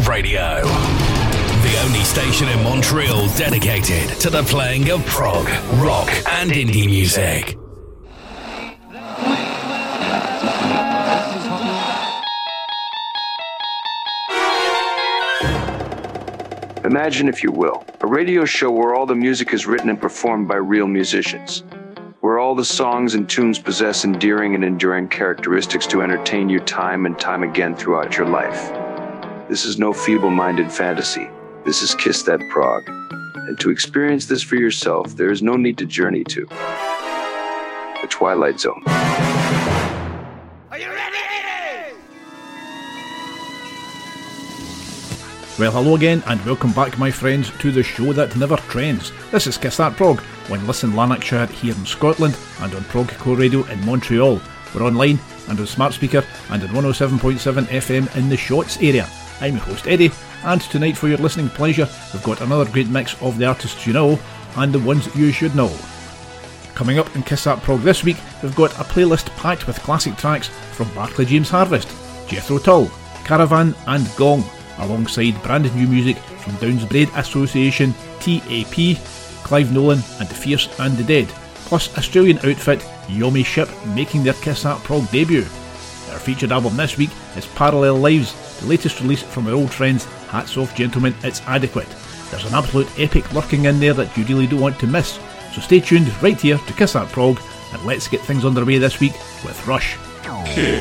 Radio. The only station in Montreal dedicated to the playing of prog, rock and indie music. Imagine, if you will, a radio show where all the music is written and performed by real musicians, where all the songs and tunes possess endearing and enduring characteristics to entertain you time and time again throughout your life. This is no feeble-minded fantasy. This is Kiss That Prog. And to experience this for yourself, there is no need to journey to the Twilight Zone. Are you ready? Well, hello again, and welcome back, my friends, to the show that never trends. This is Kiss That Prog, on Listen Lanarkshire here in Scotland, and on Progcore Radio in Montreal. We're online, and on Smart Speaker, and on 107.7 FM in the Shotts area. I'm your host, Eddie, and tonight, for your listening pleasure, we've got another great mix of the artists you know, and the ones you should know. Coming up in Kiss That Prog this week, we've got a playlist packed with classic tracks from Barclay James Harvest, Jethro Tull, Caravan and Gong, alongside brand new music from Downs Braid Association, TAP, Clive Nolan and The Fierce and the Dead, plus Australian outfit Yomi Ship making their Kiss That Prog debut. Our featured album this week is Parallel Lives, the latest release from our old friends Hats Off Gentlemen, It's Adequate. There's an absolute epic lurking in there that you really don't want to miss, so stay tuned right here to Kiss That Prog, and let's get things underway this week with Rush. Kiss